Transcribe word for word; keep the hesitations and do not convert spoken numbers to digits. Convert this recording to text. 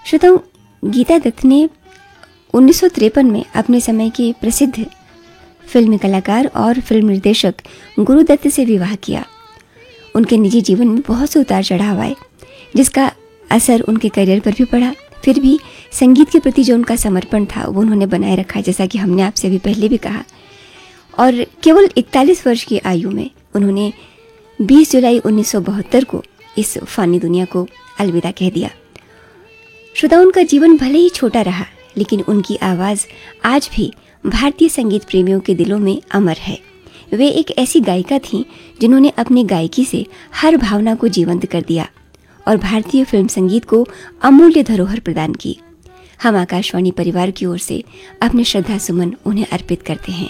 श्रोताओं, गीता दत्त ने उन्नीस सौ तिरपन में अपने समय के प्रसिद्ध फिल्म कलाकार और फिल्म निर्देशक गुरु दत्त से विवाह किया। उनके निजी जीवन में बहुत से उतार चढ़ाव आए, जिसका असर उनके करियर पर भी पड़ा। फिर भी संगीत के प्रति जो उनका समर्पण था वो उन्होंने बनाए रखा, जैसा कि हमने आपसे अभी पहले भी कहा। और केवल इकतालीस वर्ष की आयु में उन्होंने बीस जुलाई उन्नीस सौ बहत्तर को इस फानी दुनिया को अलविदा कह दिया। श्रोताओं, उनका जीवन भले ही छोटा रहा, लेकिन उनकी आवाज़ आज भी भारतीय संगीत प्रेमियों के दिलों में अमर है। वे एक ऐसी गायिका थीं जिन्होंने अपनी गायकी से हर भावना को जीवंत कर दिया और भारतीय फिल्म संगीत को अमूल्य धरोहर प्रदान की। हम आकाशवाणी परिवार की ओर से अपने श्रद्धा सुमन उन्हें अर्पित करते हैं।